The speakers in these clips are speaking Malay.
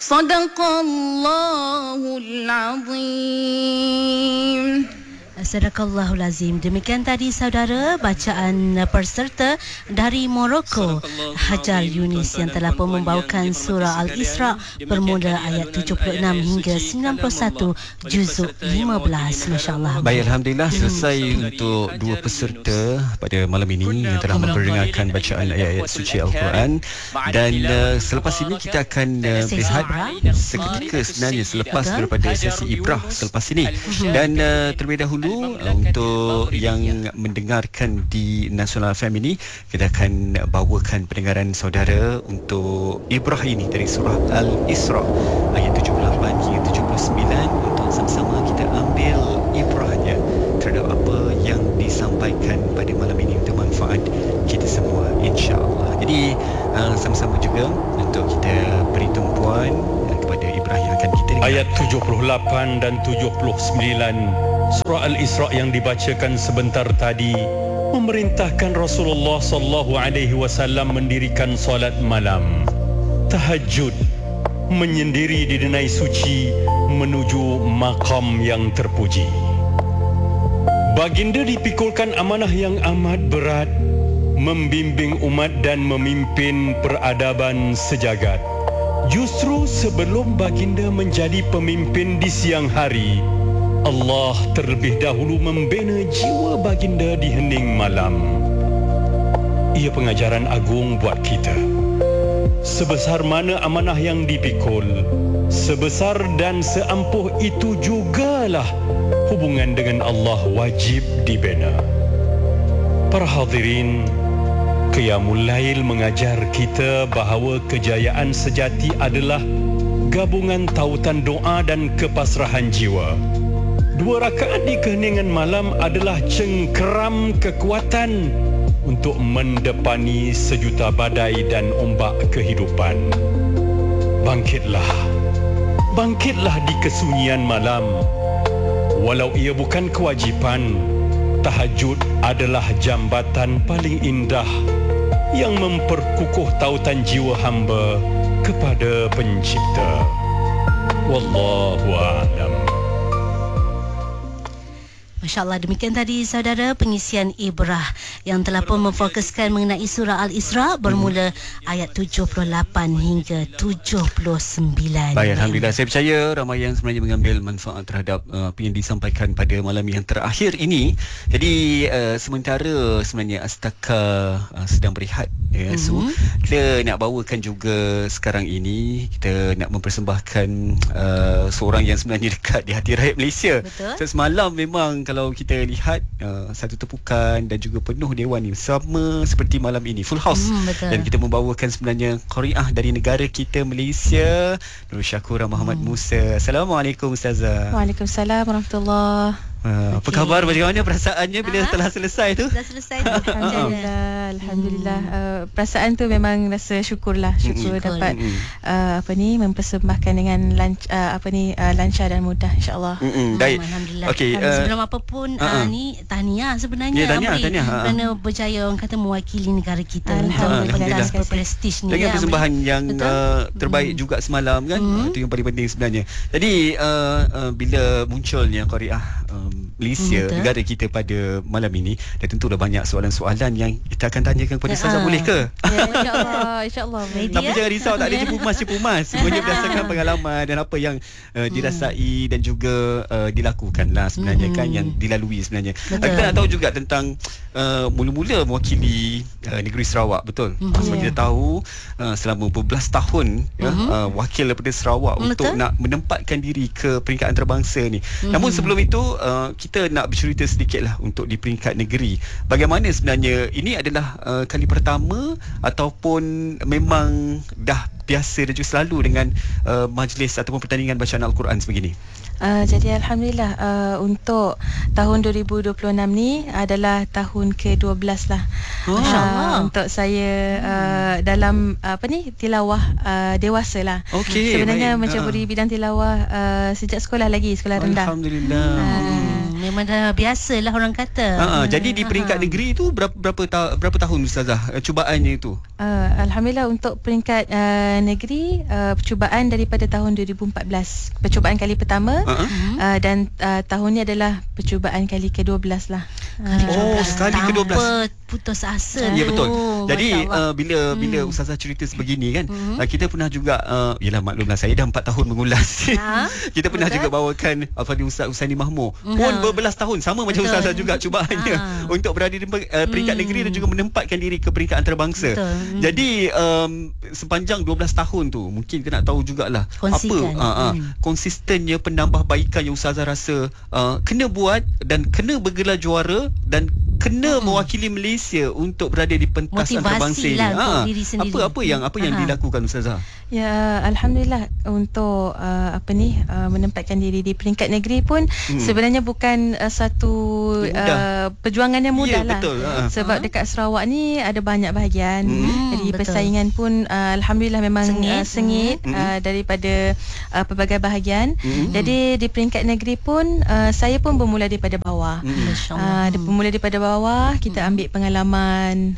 Sadaqallahul Azim. Sadaqallahul Azim. Demikian tadi saudara bacaan peserta dari Morocco, Hajar Yunis, yang telah pun membawakan surah Al-Isra bermula ayat 76 hingga 91 juzuk 15. Masya-Allah. Baik, alhamdulillah selesai untuk dua peserta pada malam ini yang telah memperdengarkan bacaan ayat-ayat suci Al-Quran. Dan selepas ini kita akan lihat seketika sebenarnya selepas daripada sesi ibrah selepas ini. Dan terlebih dahulu untuk yang mendengarkan di Nasional FM ini, kita akan bawakan pendengaran saudara untuk ibrah ini dari surah Al-Isra ayat 78 hingga 79 untuk sama-sama kita ambil ibrahnya terhadap apa yang disampaikan pada malam ini untuk manfaat kita semua, insya-Allah. Jadi sama-sama juga untuk kita beri tumpuan kepada ibrah yang akan kita dengar. Ayat 78 dan 79 surah Al-Isra yang dibacakan sebentar tadi memerintahkan Rasulullah sallallahu alaihi wasallam mendirikan solat malam, tahajud, menyendiri di denai suci menuju makam yang terpuji. Baginda dipikulkan amanah yang amat berat, membimbing umat dan memimpin peradaban sejagat. Justru sebelum baginda menjadi pemimpin di siang hari, Allah terlebih dahulu membina jiwa baginda di hening malam. Ia pengajaran agung buat kita. Sebesar mana amanah yang dipikul, sebesar dan seampuh itu jugalah hubungan dengan Allah wajib dibina. Para hadirin, Qiyamul Lail mengajar kita bahawa kejayaan sejati adalah gabungan tautan doa dan kepasrahan jiwa. 2 rakaat di keheningan malam adalah cengkeram kekuatan untuk mendepani sejuta badai dan ombak kehidupan. Bangkitlah, bangkitlah di kesunyian malam. Walau ia bukan kewajipan, tahajud adalah jambatan paling indah yang memperkukuh tautan jiwa hamba kepada pencipta. Wallahu a'lam. Masya-Allah, demikian tadi saudara pengisian ibrah yang telah pun memfokuskan mengenai surah Al-Isra bermula ayat 78 hingga 79. Baik, alhamdulillah, saya percaya ramai yang sebenarnya mengambil manfaat terhadap apa yang disampaikan pada malam yang terakhir ini. Jadi sementara sebenarnya Astaka sedang berehat, ya, so kita nak bawakan juga sekarang ini, kita nak mempersembahkan seorang yang sebenarnya dekat di hati rakyat Malaysia. So, semalam memang kalau kita lihat satu tepukan dan juga penuh dewan ni sama seperti malam ini, full house. Dan kita membawakan sebenarnya qariah dari negara kita Malaysia, Nur Syakura Muhammad Musa. Assalamualaikum Ustazah. Waalaikumsalam warahmatullahi. Apa khabar, bagaimana perasaannya bila telah selesai tu? Dah selesai. Alhamdulillah. Perasaan tu memang rasa syukur dapat mempersembahkan dengan lancar dan mudah, insya-Allah. Baik. Alhamdulillah. Okay, sebelum apa pun ni tahniah sebenarnya, tahniah. Kerana berjaya orang kata mewakili negara kita. Alhamdulillah. Prestis ni dengan persembahan yang terbaik juga semalam kan. Itu yang paling penting sebenarnya. Jadi bila munculnya qariah Malaysia, negara kita pada malam ini, dan tentulah banyak soalan-soalan yang kita akan tanyakan kepada Ustazah, boleh ke? Ya, insya-Allah. Tapi jangan risau, tak ada cepumas. Semuanya berdasarkan pengalaman dan apa yang dirasai dan juga dilakukan lah sebenarnya kan, yang dilalui sebenarnya. Kita nak tahu juga tentang mula-mula mewakili negeri Sarawak, betul? Sebab kita tahu selama berbelas tahun wakil daripada Sarawak untuk nak menempatkan diri ke peringkat antarabangsa ni. Namun sebelum itu kita nak bercerita sedikit lah untuk di peringkat negeri. Bagaimana sebenarnya ini adalah kali pertama ataupun memang dah biasa dan juga selalu dengan majlis ataupun pertandingan bacaan Al-Quran sebegini? Jadi alhamdulillah untuk tahun 2026 ni adalah tahun ke-12 lah. Untuk saya dalam tilawah dewasa lah. Okay, sebenarnya menceburi bidang tilawah sejak sekolah rendah. Alhamdulillah. memang dah biasalah orang kata. Jadi di peringkat negeri tu berapa tahun Ustazah cubaannya itu? Alhamdulillah untuk peringkat negeri percubaan daripada tahun 2014, percubaan kali pertama, dan tahun ni adalah percubaan kali ke-12 lah. Sekali ke-12. Tanpa putus asa. Ya betul. Jadi bila Hmm. Ustazah cerita sebegini kan, kita pernah juga yalah maklumlah saya dah 4 tahun mengulas. Kita pernah juga bawakan Al-Fadhil Ustaz Husaini Mahmud pun berbelas tahun sama macam Ustazah juga cubaannya untuk berada di peringkat negeri dan juga menempatkan diri ke peringkat antarabangsa. Jadi sepanjang 12 tahun tu mungkin kita nak tahu jugalah apa konsistennya penambahbaikan yang Ustazah rasa kena buat dan kena bergelar juara dan kena mewakili Malaysia untuk berada di pentas antarabangsa ni. Apa yang dilakukan Ustazah? Ya, alhamdulillah untuk menempatkan diri di peringkat negeri pun sebenarnya bukan satu perjuangan yang mudah lah. Betul. Sebab dekat Sarawak ni ada banyak bahagian. Jadi persaingan pun alhamdulillah memang sengit daripada pelbagai bahagian. Jadi di peringkat negeri pun saya pun bermula daripada bawah. Bermula daripada bawah, kita ambil pengalaman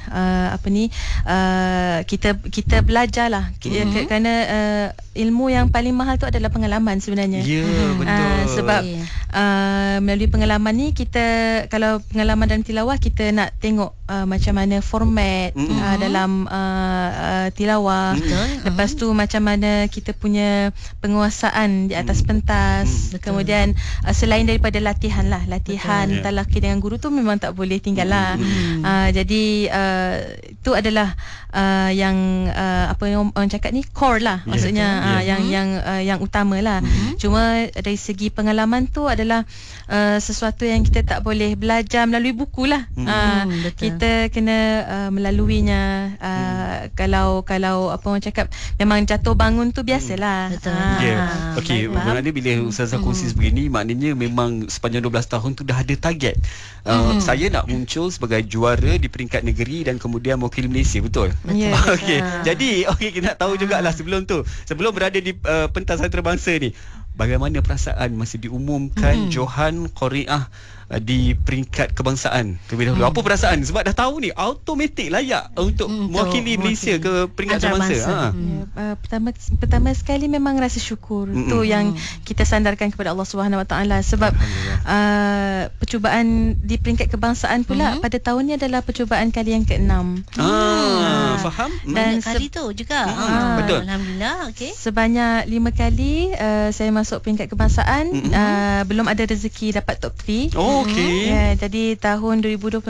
kita belajarlah kerana ilmu yang paling mahal tu adalah pengalaman sebenarnya. Ya, betul. Sebab melalui pengalaman ni kita, kalau pengalaman dalam tilawah, kita nak tengok macam mana format dalam tilawah. Lepas tu macam mana kita punya penguasaan di atas pentas. Kemudian selain daripada latihan talaki dengan guru tu memang tak boleh tinggal lah. Jadi itu adalah yang apa yang orang cakap ni core lah, maksudnya yang utama lah. Cuma dari segi pengalaman tu adalah sesuatu yang kita tak boleh belajar melalui buku lah. Kita kena melaluinya. Kalau apa orang cakap, memang jatuh bangun tu biasalah. Okey, maknanya bila Ustazah kongsi sebegini, maknanya memang sepanjang 12 tahun tu dah ada target. Saya nak muncul sebagai juara di peringkat negeri dan kemudian mewakili Malaysia, betul? Okey. Jadi kita nak tahu jugalah sebelum berada di pentas antarabangsa ni, bagaimana perasaan masa diumumkan Johan Qoriah di peringkat kebangsaan terlebih dahulu? Apa perasaan? Sebab dah tahu ni automatik layak untuk mewakili Malaysia ke peringkat antarabangsa. Pertama sekali memang rasa syukur. Tu yang kita sandarkan kepada Allah Subhanahu Wa Taala. Sebab percubaan di peringkat kebangsaan pula pada tahun ni adalah percubaan kali yang ke-6. Faham? Dan kali tu juga. Betul. Alhamdulillah. Sebanyak 5 kali saya masuk peringkat kebangsaan. Belum ada rezeki dapat top 3. Jadi tahun 2026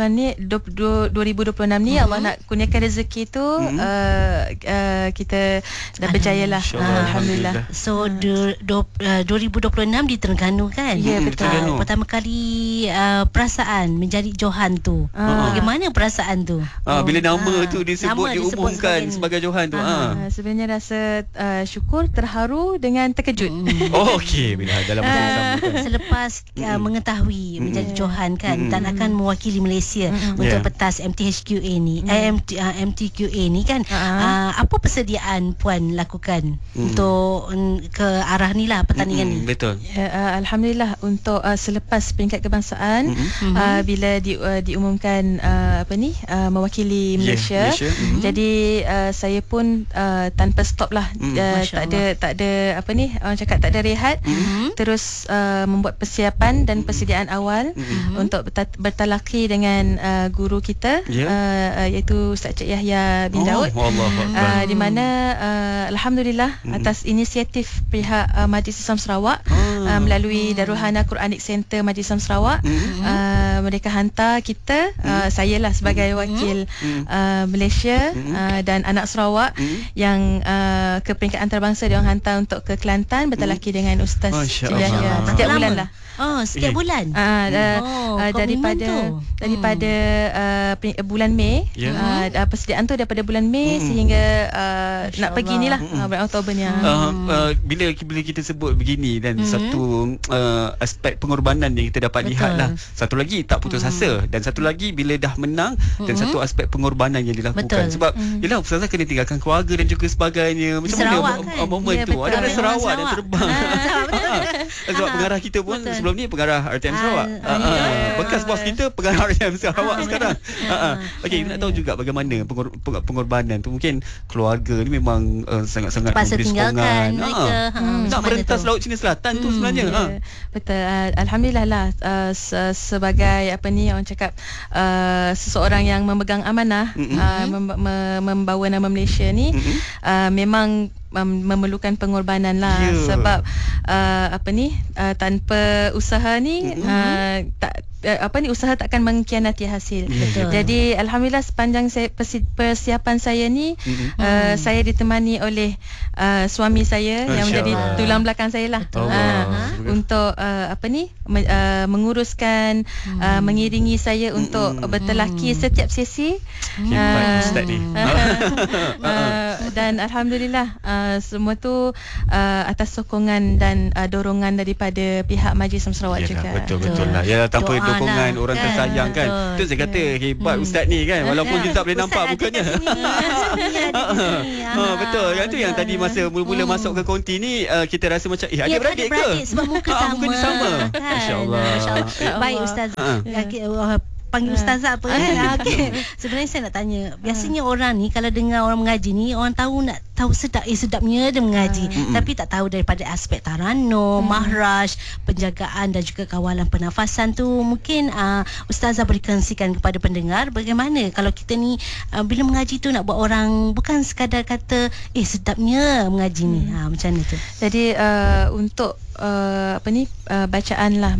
ni Allah nak kurniakan rezeki tu, kita dah berjaya lah. Alhamdulillah. So 2026 di Terengganu kan? Ya, betul. Pertama kali perasaan menjadi Johan tu. Bagaimana perasaan tu? Bila nama tu diumumkan sebagai Johan tu. Sebenarnya rasa syukur, terharu dengan terkejut. Bila dalam masa yang sama kan. Selepas mengetahui menjadi Johan kan, dan akan mewakili Malaysia untuk pentas MTHQA ni, MTQA ni kan, apa persediaan Puan lakukan untuk ke arah ni lah pertandingan ni? Betul. Alhamdulillah untuk selepas peringkat kebangsaan, bila diumumkan mewakili Malaysia, jadi saya pun tanpa stop lah, tak ada orang cakap tak ada rehat, terus membuat persiapan dan persediaan awal untuk bertalaki dengan guru kita, iaitu Ustaz Cik Yahya bin Daud, di mana alhamdulillah atas inisiatif pihak Majlis Islam Sarawak melalui Darul Hana Quranic Center Majlis Islam Sarawak, mereka hantar kita, saya lah sebagai wakil Malaysia dan anak Sarawak yang ke peringkat antarabangsa, dia orang hantar untuk ke Kelantan bertalaki dengan Ustaz Cik Yahya setiap bulan lah. Setiap bulan. Daripada bulan Mei, persediaan tu daripada bulan Mei sehingga nak pergi ni lah bulan Oktober ni. Bila kita sebut begini dan satu aspek pengorbanan yang kita dapat lihat lah. Satu lagi tak putus asa. Dan satu lagi bila dah menang, dan satu aspek pengorbanan yang dilakukan. Betul. Sebab yelah ustazah kena tinggalkan keluarga dan juga sebagainya. Macam mana momen tu? betul. Ada dari Sarawak dan Sarawak. terbang. Sebab pengarah kita pun sebelum ni pengarah RTM Sarawak. Bekas bos kita pengarah RTM Sarawak sekarang. Okey, nak tahu juga bagaimana pengorbanan tu. Mungkin keluarga ni memang sangat-sangat terpaksa tinggalkan mereka. Nak merentas Laut Cina Selatan tu sebenarnya. Betul. Alhamdulillah lah, sebagai apa ni orang cakap, seseorang yang memegang amanah, membawa nama Malaysia ni, memang memerlukan pengorbanan lah. Sebab apa ni, tanpa usaha ni usaha takkan mengkhianati hasil. Jadi alhamdulillah sepanjang persiapan saya ni, saya ditemani oleh suami saya yang menjadi tulang belakang saya lah, untuk apa ni, menguruskan, mengiringi saya untuk bertelaki setiap sesi. Ustaz ni. Dan alhamdulillah semua tu atas sokongan dan dorongan daripada pihak Majlis Islam Sarawak juga. Betul lah. Ya, tanpa dokongan orang tersayang kan. Itu saya kata hebat ustaz ni kan. Walaupun kita tak boleh nampak mukanya. Betul. Yang tu yang tadi masa mula-mula masuk ke konti ni, kita rasa macam adik-beradik ke? Sebab muka sama. Muka sama. Masya-Allah. Baik ustaz. Panggil ustazah apa kan. Sebenarnya saya nak tanya, biasanya orang ni kalau dengar orang mengaji ni, orang nak tahu sedapnya dia mengaji, tapi tak tahu daripada aspek taranum, mahraj, penjagaan dan juga kawalan pernafasan tu. Mungkin ustazah boleh kongsikan kepada pendengar bagaimana kalau kita ni bila mengaji tu nak buat orang bukan sekadar kata sedapnya mengaji ni. Macam mana tu? Jadi untuk bacaan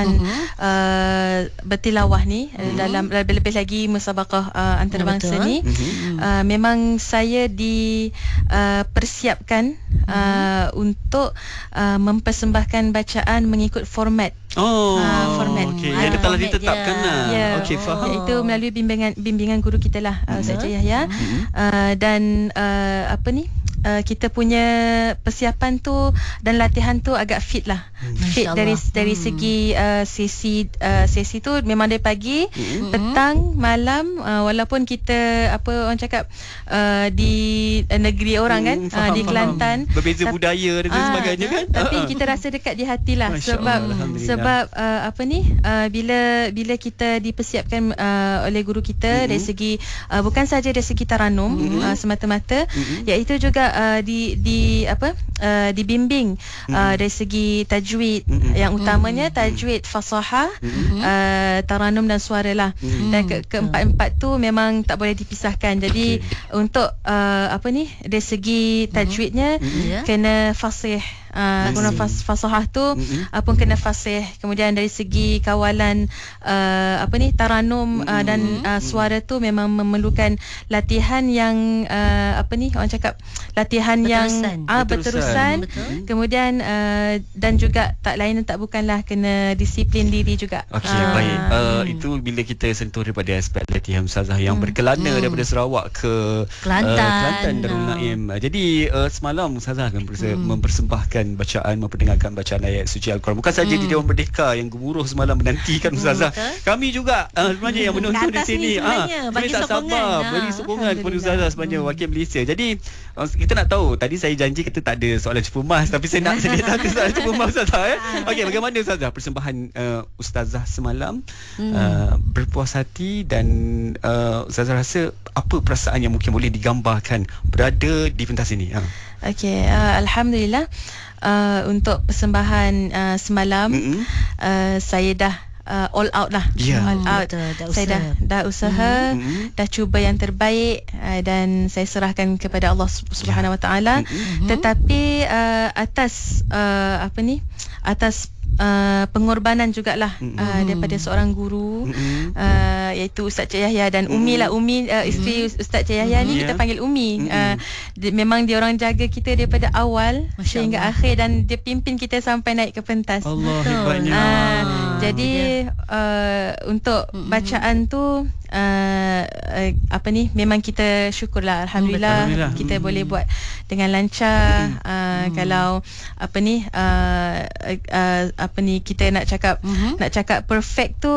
bertilawah ni, dalam lebih-lebih lagi musabaqah antarabangsa ni, memang saya dipersiapkan untuk mempersembahkan bacaan mengikut format. Format. Okey. Yang telah ditetapkan lah. Okey, faham. Iaitu melalui bimbingan guru kita lah, Ustaz Yahya. Dan kita punya persiapan tu dan latihan tu agak fit lah. Fit dari segi sesi tu memang dari pagi, petang, malam, walaupun kita orang cakap di negeri orang kan, di Kelantan, berbeza budaya dan sebagainya kan. Tapi kita rasa dekat di hati lah. Sebab bila kita dipersiapkan oleh guru kita dari segi bukan saja dari segi taranum semata-mata, iaitu juga dibimbing dari segi tajwid, yang utamanya tajwid fasahah, taranum dan suara lah. Dan keempat-empat tu memang tak boleh dipisahkan. Jadi untuk dari segi tajwidnya kena fasih, guna fasahah tu pun kena fasih. Kemudian dari segi kawalan taranum dan suara tu memang memerlukan latihan yang orang cakap latihan yang berterusan. Kemudian dan juga tak lain dan tak bukanlah kena disiplin diri juga. Okey, baik. Itu bila kita sentuh daripada aspek latihan ustazah yang berkelana daripada Sarawak ke Kelantan Darul Naim. Jadi semalam ustazah akan mempersembahkan bacaan, memperdengarkan bacaan ayat suci Al-Quran. Bukan saja di Dewan Merdeka yang gemuruh semalam menantikan ustazah. Kami juga sebenarnya yang menonton di sini bagi tak sabar beri sokongan kepada ustazah sebenarnya wakil Malaysia. Jadi kita nak tahu, tadi saya janji kita tak ada soalan cepu mas, tapi saya nak sediakan soalan cepu mas ustazah. Okey, bagaimana ustazah persembahan ustazah semalam? Berpuas hati dan ustazah rasa apa perasaan yang mungkin boleh digambarkan berada di pentas ini? Okey, alhamdulillah. Untuk persembahan semalam, saya dah all out lah. All out. Saya dah usaha, dah cuba yang terbaik, dan saya serahkan kepada Allah Subhanahu Wa Taala. Tetapi atas atas pengorbanan jugalah daripada seorang guru, iaitu Ustaz Cik Yahya dan Umi lah. Umi isteri Ustaz Cik Yahya ni kita panggil Umi. Memang dia orang jaga kita daripada awal sehingga akhir, dan dia pimpin kita sampai naik ke pentas. Allah hebatnya. Jadi untuk bacaan tu memang kita syukurlah, alhamdulillah kita boleh buat dengan lancar. Kalau kita nak cakap perfect tu,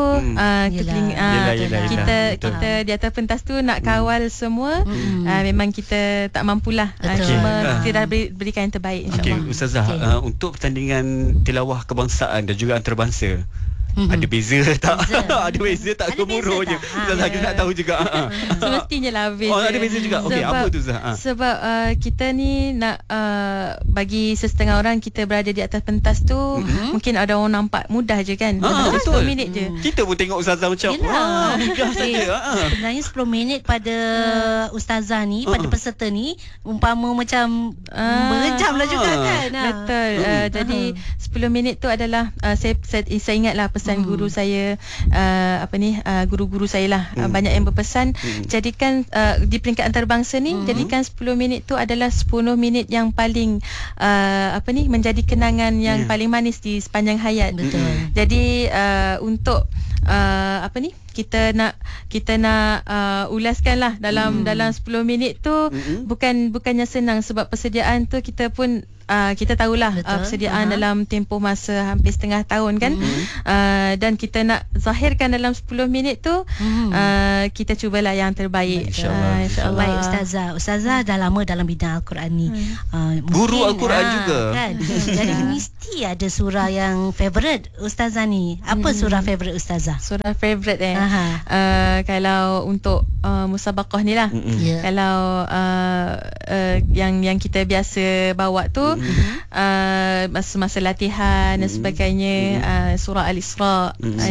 kita di atas pentas tu nak kawal semua, memang kita tak mampulah. Cuma kita dah berikan yang terbaik, insyaAllah. Ustazah, untuk pertandingan tilawah kebangsaan dan juga antarabangsa, ada beza tak? Ada beza tak? Gemuruhnya. Ustazah kita nak tahu juga. Semestinya lah beza. Ada beza juga. Okey, apa tu Ustazah? Sebab kita ni nak bagi sesetengah orang kita berada di atas pentas tu, mungkin ada orang nampak mudah je kan. Betul. 10 minit je. Kita pun tengok Ustazah macam mudah saja. Sebenarnya 10 minit pada Ustazah ni, pada peserta ni, umpama macam berjam lah juga kan. Betul. Jadi 10 minit tu adalah saya ingatlah pesan guru saya, guru-guru saya lah, banyak yang berpesan, jadikan di peringkat antarabangsa ni, jadikan 10 minit tu adalah 10 minit yang paling menjadi kenangan yang paling manis di sepanjang hayat. Betul. Jadi untuk kita nak ulaskan lah dalam 10 minit tu, bukannya senang, sebab persediaan tu kita pun kita tahulah persediaan dalam tempoh masa hampir setengah tahun kan. Dan kita nak zahirkan dalam 10 minit tu, kita cubalah yang terbaik, insyaAllah. Baik Ustazah dah lama dalam bidang Al-Quran ni, guru Al-Quran juga kan? Jadi mesti ada surah yang favourite Ustazah ni. Apa surah favourite Ustazah? Surah favourite kalau untuk musabaqah ni lah, kalau yang kita biasa bawa tu, masa latihan dan sebagainya, surah Al-Isra,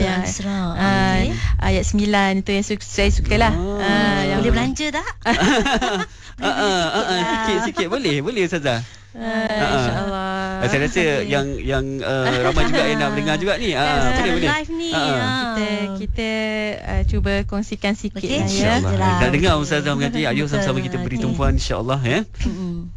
ayat 9 tu yang saya sukalah. Boleh belanja tak? Sikit boleh Ustazah. InsyaAllah. Saya rasa yang ramai juga yang nak mendengar juga ni. Boleh. Live ni. Kita cuba kongsikan sikit. InsyaAllah. Dah dengar Ustazah mengatakan, ayo sama-sama kita beri tumpuan, insyaAllah ya.